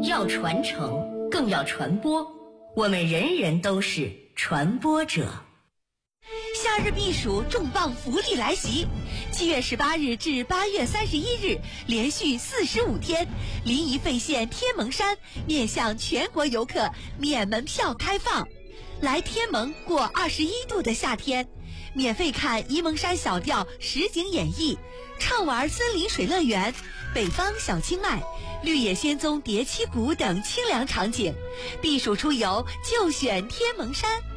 要传承，更要传播。我们人人都是传播者。 夏日避暑重磅福利来袭！7月18日至8月31日，连续45天，临沂费县天门山面向全国游客免门票开放。来天门过21度的夏天，免费看沂蒙山小调实景演绎，畅玩森林水乐园、北方小清迈、绿野仙踪叠七谷等清凉场景。避暑出游就选天门山。